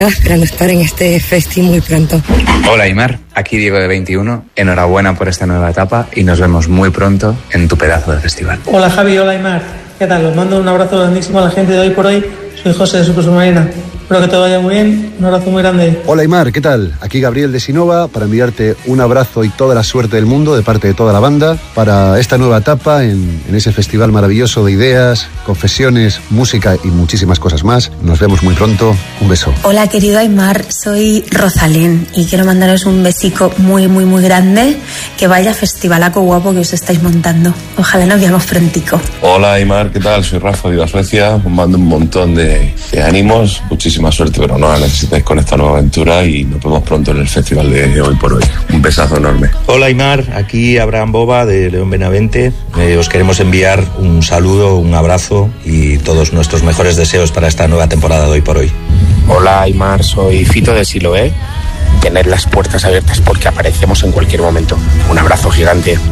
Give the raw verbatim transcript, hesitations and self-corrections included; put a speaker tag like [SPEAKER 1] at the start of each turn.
[SPEAKER 1] Esperando estar en este festi muy pronto.
[SPEAKER 2] Hola Aimar, aquí Diego de veintiuno. Enhorabuena por esta nueva etapa y nos vemos muy pronto en tu pedazo de festival.
[SPEAKER 3] Hola Javi, hola Aimar. ¿Qué tal? Os mando un abrazo grandísimo a la gente de Hoy por Hoy. Soy José de Super Submarina. Espero que todo vaya muy bien. Un abrazo muy grande.
[SPEAKER 4] Hola Aimar, ¿qué tal? Aquí Gabriel de Sinova para enviarte un abrazo y toda la suerte del mundo de parte de toda la banda para esta nueva etapa en, en ese festival maravilloso de ideas, confesiones, música y muchísimas cosas más. Nos vemos muy pronto. Un beso.
[SPEAKER 5] Hola querido Aimar, soy Rosalén y quiero mandaros un besico muy muy muy grande. Que vaya festivalaco guapo que os estáis montando. Ojalá nos veamos prontico.
[SPEAKER 6] Hola Aimar, ¿qué tal? Soy Rafa de Suecia. Os mando un montón de, de ánimos, muchísimas más suerte, pero no la necesitáis con esta nueva aventura y nos vemos pronto en el festival de Hoy por Hoy. Un besazo enorme.
[SPEAKER 7] Hola Aimar, aquí Abraham Boba de León Benavente. Eh, os queremos enviar un saludo, un abrazo y todos nuestros mejores deseos para esta nueva temporada de Hoy por Hoy.
[SPEAKER 8] Hola Aimar, soy Fito de Siloé. Tener las puertas abiertas porque aparecemos en cualquier momento. Un abrazo gigante.